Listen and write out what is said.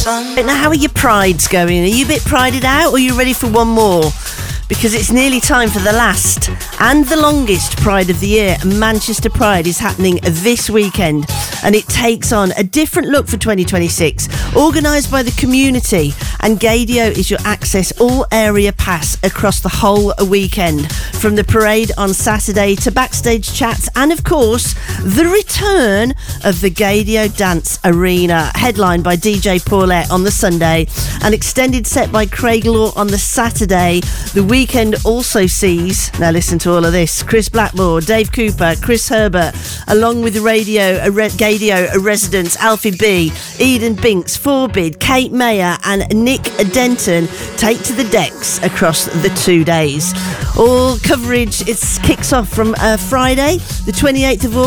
Now, how are your prides going? Are you a bit prided out, or are you ready for one more? Because it's nearly time for the last and the longest Pride of the year. Manchester Pride is happening this weekend, and it takes on a different look for 2026, organised by the community, and Gaydio is your access all area pass across the whole weekend, from the parade on Saturday to backstage chats and of course the return of the Gaydio Dance Arena, headlined by DJ Paulette on the Sunday, an extended set by Craig Law on the Saturday. The weekend also sees, now listen to all of this, Chris Blackmore, Dave Cooper, Chris Herbert, along with Gaydio residents Alfie B, Eden Binks, Forbid, Kate Mayer and Nick Denton take to the decks across the 2 days. All coverage kicks off from Friday, the 28th of August.